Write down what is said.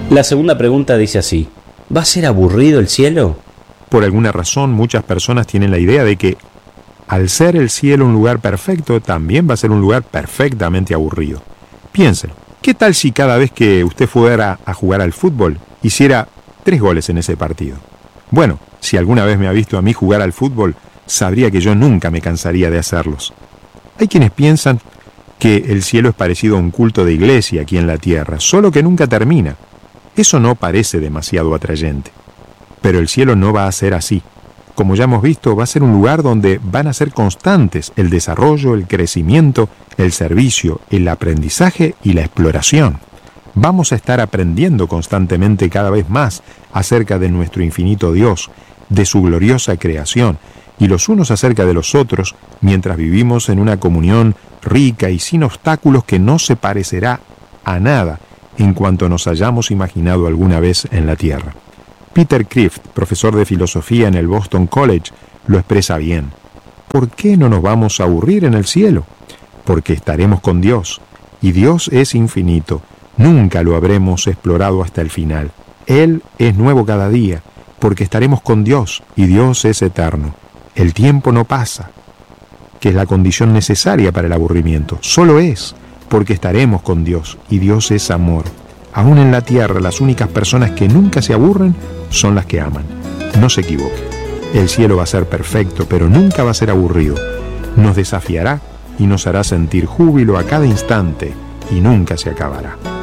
La segunda pregunta dice así: ¿va a ser aburrido el cielo? Por alguna razón, muchas personas tienen la idea de que, al ser el cielo un lugar perfecto, también va a ser un lugar perfectamente aburrido. Piénselo, ¿qué tal si cada vez que usted fuera a jugar al fútbol, hiciera 3 goles en ese partido? Bueno, si alguna vez me ha visto a mí jugar al fútbol, sabría que yo nunca me cansaría de hacerlos. Hay quienes piensan que el cielo es parecido a un culto de iglesia aquí en la tierra, solo que nunca termina. Eso no parece demasiado atrayente. Pero el cielo no va a ser así. Como ya hemos visto, va a ser un lugar donde van a ser constantes el desarrollo, el crecimiento, el servicio, el aprendizaje y la exploración. Vamos a estar aprendiendo constantemente cada vez más acerca de nuestro infinito Dios, de su gloriosa creación, y los unos acerca de los otros, mientras vivimos en una comunión rica y sin obstáculos que no se parecerá a nada en cuanto nos hayamos imaginado alguna vez en la tierra. Peter Kreeft, profesor de filosofía en el Boston College, lo expresa bien. ¿Por qué no nos vamos a aburrir en el cielo? Porque estaremos con Dios, y Dios es infinito. Nunca lo habremos explorado hasta el final. Él es nuevo cada día, porque estaremos con Dios, y Dios es eterno. El tiempo no pasa, que es la condición necesaria para el aburrimiento. Solo es, porque estaremos con Dios, y Dios es amor. Aún en la tierra, las únicas personas que nunca se aburren son las que aman. No se equivoque. El cielo va a ser perfecto, pero nunca va a ser aburrido. Nos desafiará y nos hará sentir júbilo a cada instante, y nunca se acabará.